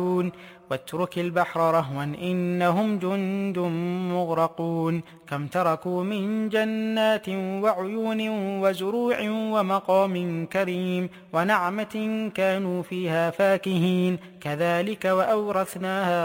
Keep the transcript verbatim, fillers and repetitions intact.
واترك البحر رهوا إنهم جند مغرقون كم تركوا من جنات وعيون وزروع ومقام كريم ونعمة كانوا فيها فاكهين كذلك وأورثناها